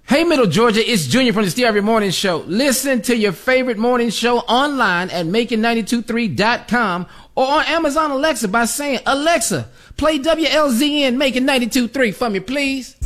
Hey, Middle Georgia, it's Junior from the Steve Harvey Morning Show. Listen to your favorite morning show online at making923.com or on Amazon Alexa by saying, Alexa, play WLZN Making 92.3 for me, please.